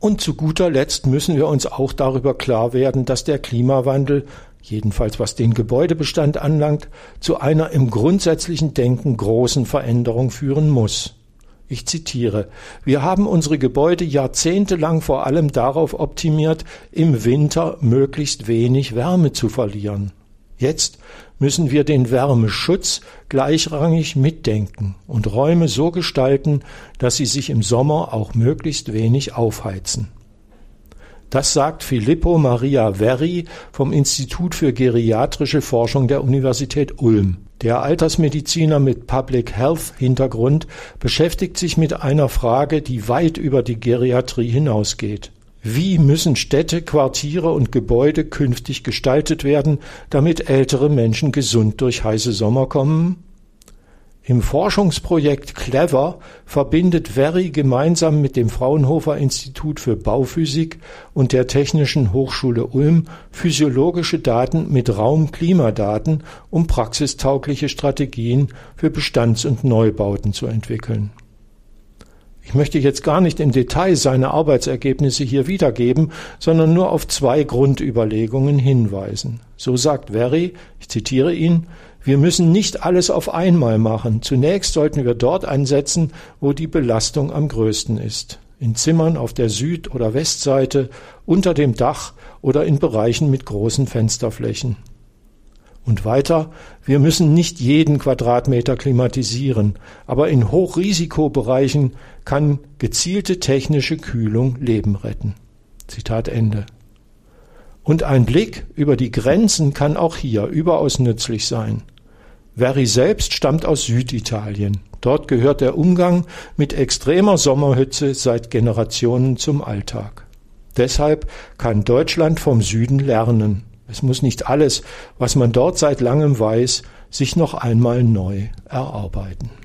Und zu guter Letzt müssen wir uns auch darüber klar werden, dass der Klimawandel, jedenfalls was den Gebäudebestand anlangt, zu einer im grundsätzlichen Denken großen Veränderung führen muss. Ich zitiere: Wir haben unsere Gebäude jahrzehntelang vor allem darauf optimiert, im Winter möglichst wenig Wärme zu verlieren. Jetzt müssen wir den Wärmeschutz gleichrangig mitdenken und Räume so gestalten, dass sie sich im Sommer auch möglichst wenig aufheizen. Das sagt Filippo Maria Verri vom Institut für geriatrische Forschung der Universität Ulm. Der Altersmediziner mit Public Health Hintergrund beschäftigt sich mit einer Frage, die weit über die Geriatrie hinausgeht. Wie müssen Städte, Quartiere und Gebäude künftig gestaltet werden, damit ältere Menschen gesund durch heiße Sommer kommen? Im Forschungsprojekt Clever verbindet Verri gemeinsam mit dem Fraunhofer Institut für Bauphysik und der Technischen Hochschule Ulm physiologische Daten mit Raum-Klimadaten, um praxistaugliche Strategien für Bestands- und Neubauten zu entwickeln. Ich möchte jetzt gar nicht im Detail seine Arbeitsergebnisse hier wiedergeben, sondern nur auf 2 Grundüberlegungen hinweisen. So sagt Verri, ich zitiere ihn: Wir müssen nicht alles auf einmal machen. Zunächst sollten wir dort ansetzen, wo die Belastung am größten ist. In Zimmern auf der Süd- oder Westseite, unter dem Dach oder in Bereichen mit großen Fensterflächen. Und weiter, wir müssen nicht jeden Quadratmeter klimatisieren, aber in Hochrisikobereichen kann gezielte technische Kühlung Leben retten. Zitat Ende. Und ein Blick über die Grenzen kann auch hier überaus nützlich sein. Verri selbst stammt aus Süditalien. Dort gehört der Umgang mit extremer Sommerhitze seit Generationen zum Alltag. Deshalb kann Deutschland vom Süden lernen. Es muss nicht alles, was man dort seit langem weiß, sich noch einmal neu erarbeiten.